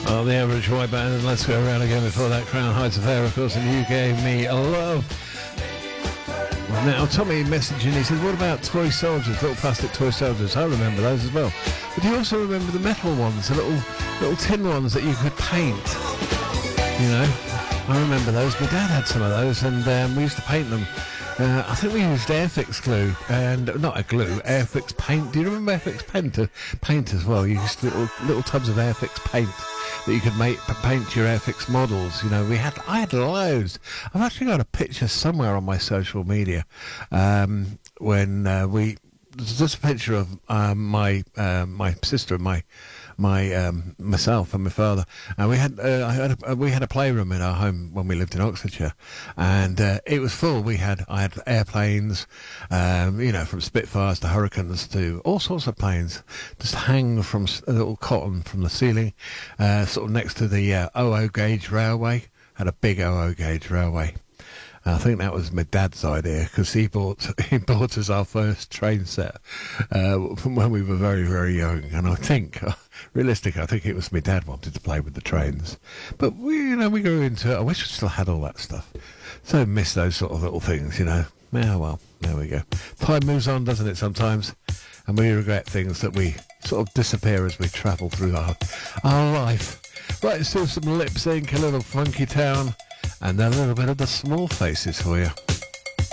Oh, the Average White Band, and let's go around again before that. Crown Heights Affair, of course, and You Gave Me a Love. Well, now, Tommy messaging, he said, what about toy soldiers, little plastic toy soldiers? I remember those as well. But do you also remember the metal ones, the little tin ones that you could paint? You know, I remember those. My dad had some of those, and we used to paint them. I think we used Airfix glue, and not a glue, Airfix paint. Do you remember Airfix paint as well? You used little tubs of Airfix paint that you could paint your Airfix models. You know, I had loads. I've actually got a picture somewhere on my social media when there's just a picture of my sister and myself and my father, and we had a playroom in our home when we lived in Oxfordshire, and it was full. I had airplanes, from Spitfires to Hurricanes to all sorts of planes, just hang from a little cotton from the ceiling, sort of next to the 00 gauge railway. Had a big 00 gauge railway. I think that was my dad's idea, because he bought us our first train set from when we were very, very young. And I think, realistically, I think it was my dad wanted to play with the trains. But we grew into it. I wish we still had all that stuff. So miss those sort of little things, you know. Yeah, well, there we go. Time moves on, doesn't it, sometimes? And we regret things that we sort of disappear as we travel through our life. Right, let's do some lip sync, a little Funky Town, and a little bit of the Small Faces for you.